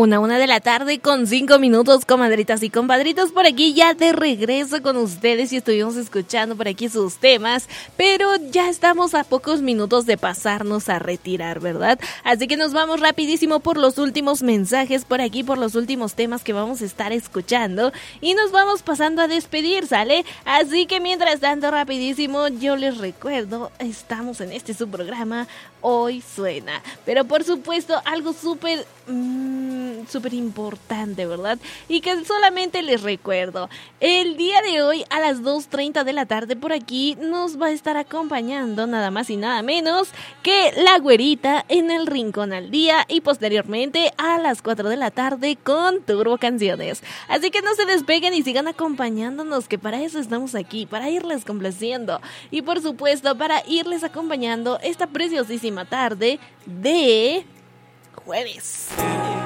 Una de la tarde con 5 minutos, comadritas y compadritos, por aquí ya de regreso con ustedes y estuvimos escuchando por aquí sus temas, pero ya estamos a pocos minutos de pasarnos a retirar, ¿verdad? Así que nos vamos rapidísimo por los últimos mensajes por aquí, por los últimos temas que vamos a estar escuchando y nos vamos pasando a despedir, ¿sale? Así que mientras tanto, rapidísimo, yo les recuerdo, estamos en este su programa Hoy Suena, pero por supuesto algo súper importante, ¿verdad? Y que solamente les recuerdo, el día de hoy a las 2:30 de la tarde por aquí nos va a estar acompañando nada más y nada menos que la güerita en el Rincón al Día y posteriormente a las 4 de la tarde con Turbo Canciones. Así que no se despeguen y sigan acompañándonos, que para eso estamos aquí, para irles complaciendo y por supuesto para irles acompañando esta preciosísima tarde de jueves.